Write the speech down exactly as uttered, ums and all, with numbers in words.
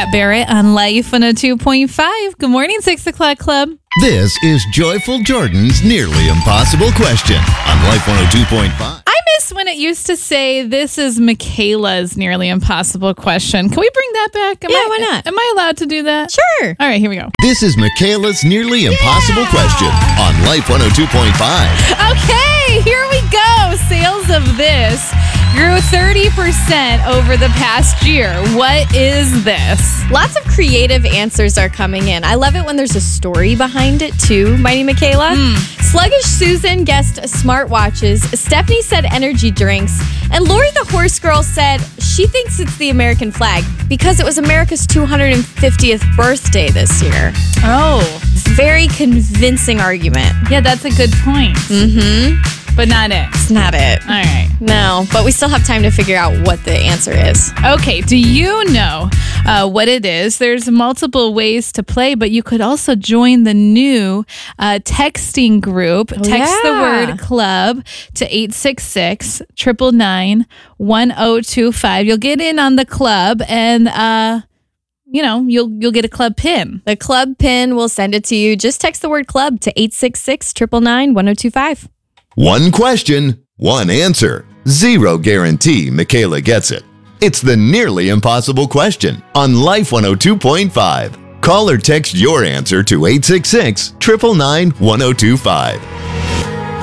Pat Barrett on Life one oh two point five. Good morning, six o'clock Club. This is Joyful Jordan's Nearly Impossible Question on Life one oh two point five. I miss when it used to say, this is Michaela's Nearly Impossible Question. Can we bring that back? Am Yeah, I, why not? Am I allowed to do that? Sure. All right, here we go. This is Michaela's Nearly Impossible Yeah. Question on Life one oh two point five. Okay, here we go. Sales of this grew thirty percent over the past year. What is this? Lots of creative answers are coming in. I love it when there's a story behind it too, Mighty Michaela. Sluggish Susan guessed smartwatches. Stephanie said energy drinks. And Lori the Horse Girl said she thinks it's the American flag because it was America's two hundred fiftieth birthday this year. Oh, Very convincing argument. yeah, that's a good point. Mm-hmm. But not it. It's not it. All right. No, but we still have time to figure out what the answer is. Okay, do you know uh, what it is? There's multiple ways to play, but you could also join the new uh, texting group. Text yeah. the word club to eight six six, nine nine nine, one oh two five. You'll get in on the club and, uh, you know, you'll you'll get a club pin. The club pin will send it to you. Just text the word club to eight six six, nine nine nine, one oh two five. One question, one answer. Zero guarantee Michaela gets it. It's the Nearly Impossible Question on Life one oh two point five. Call or text your answer to eight six six, nine nine nine, one oh two five.